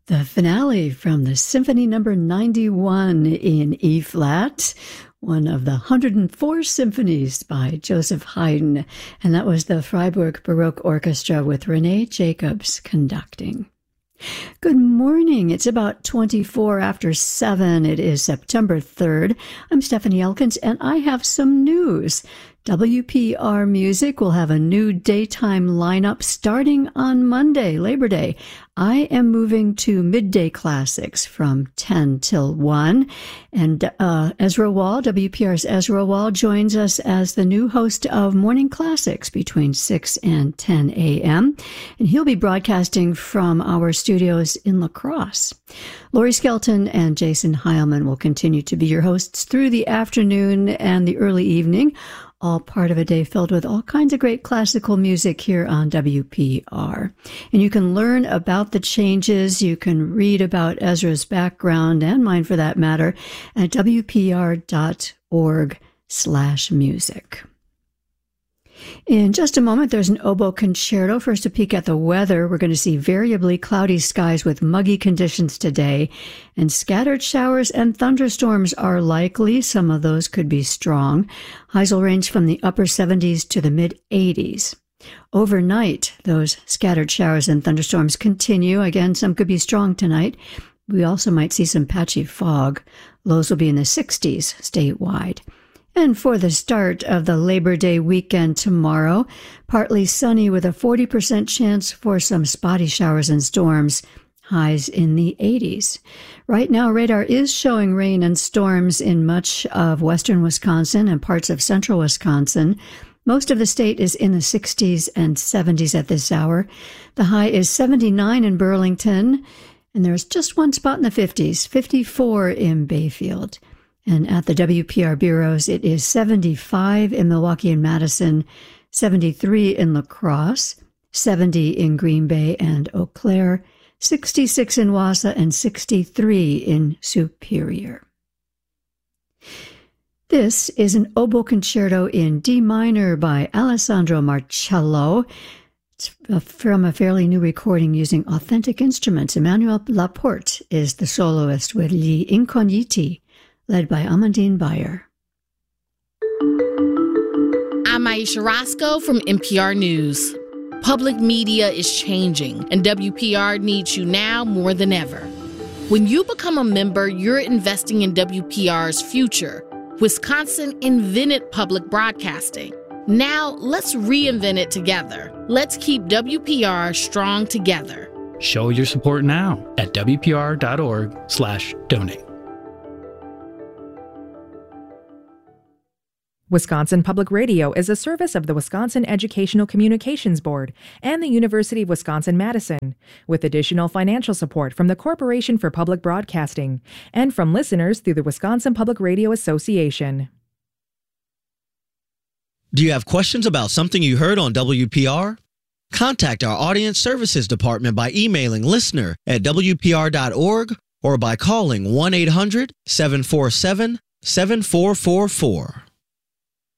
The finale from the Symphony Number 91 in E-flat, one of the 104 symphonies by Joseph Haydn, and that was the Freiburg Baroque Orchestra with Renee Jacobs conducting. Good morning. It's about 24 after 7. It is September 3rd. I'm Stephanie Elkins, and I have some news. WPR Music will have a new daytime lineup starting on Monday, Labor Day. I am moving to midday classics from 10 till 1. And Ezra Wall, WPR's Ezra Wall, joins us as the new host of Morning Classics between 6 and 10 a.m. And he'll be broadcasting from our studios in La Crosse. Lori Skelton and Jason Heilman will continue to be your hosts through the afternoon and the early evening, all part of a day filled with all kinds of great classical music here on WPR. And you can learn about the changes, you can read about Ezra's background, and mine for that matter, at wpr.org/music. In just a moment, there's an oboe concerto. First, a peek at the weather. We're going to see variably cloudy skies with muggy conditions today, and scattered showers and thunderstorms are likely. Some of those could be strong. Highs will range from the upper 70s to the mid-80s. Overnight, those scattered showers and thunderstorms continue. Again, some could be strong tonight. We also might see some patchy fog. Lows will be in the 60s statewide. And for the start of the Labor Day weekend tomorrow, partly sunny with a 40% chance for some spotty showers and storms, highs in the 80s. Right now, radar is showing rain and storms in much of western Wisconsin and parts of central Wisconsin. Most of the state is in the 60s and 70s at this hour. The high is 79 in Burlington, and there's just one spot in the 50s, 54 in Bayfield. And at the WPR bureaus, it is 75 in Milwaukee and Madison, 73 in La Crosse, 70 in Green Bay and Eau Claire, 66 in Wausau, and 63 in Superior. This is an oboe concerto in D minor by Alessandro Marcello. It's from a fairly new recording using authentic instruments. Emmanuel Laporte is the soloist with Gli Incogniti, led by Amandine Bayer. I'm Aisha Roscoe from NPR News. Public media is changing, and WPR needs you now more than ever. When you become a member, you're investing in WPR's future. Wisconsin invented public broadcasting. Now, let's reinvent it together. Let's keep WPR strong together. Show your support now at WPR.org/donate. Wisconsin Public Radio is a service of the Wisconsin Educational Communications Board and the University of Wisconsin-Madison, with additional financial support from the Corporation for Public Broadcasting and from listeners through the Wisconsin Public Radio Association. Do you have questions about something you heard on WPR? Contact our Audience Services Department by emailing listener@wpr.org or by calling 1-800-747-7444.